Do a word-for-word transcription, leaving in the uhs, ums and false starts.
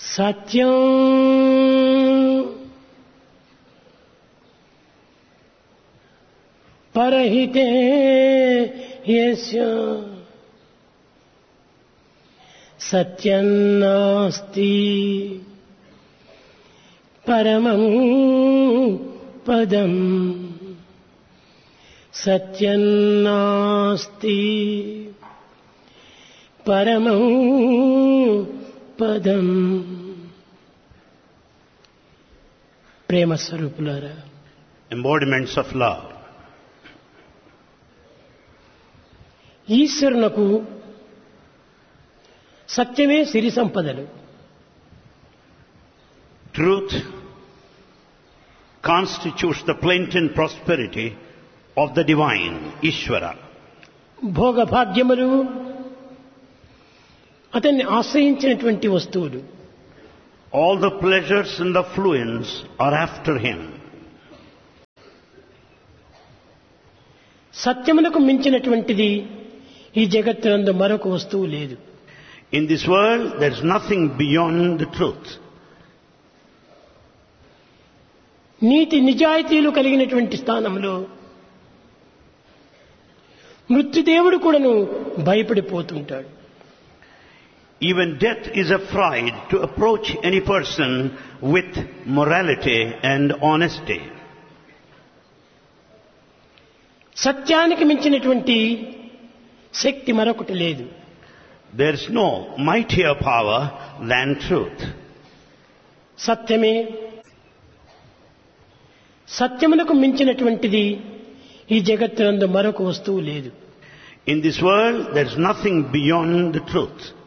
సత్యం పరహితే యస్య సత్యం నాస్తి పరమం పదం సత్యం నాస్తి పరమం పదం. ప్రేమ స్వరూపులారా, embodiments of love. ఈశ్వరునకు సత్యమే సిరి సంపదలు. Truth constitutes the plenty and prosperity of the divine, Ishvara. భోగభాగ్యములు అతన్ని ఆశ్రయించినటువంటి వస్తువులు. All the pleasures and the affluence are after him. సత్యమునకు మించినటువంటిది ఈ జగత్తునందు మరొక వస్తువు లేదు. In this world, there is nothing beyond the truth. నీతి నిజాయితీలు కలిగినటువంటి స్థానంలో మృత్యుదేవుడు కూడాను భయపడిపోతుంటాడు. Even death is afraid to approach any person with morality and honesty. సత్యానికి మించినటువంటి శక్తి మరొకటి లేదు. There is no mightier power than truth. సత్యమే. సత్యమునకు మించినటువంటిది ఈ జగత్తునందు మరొక వస్తువు లేదు. In this world, there is nothing beyond the truth.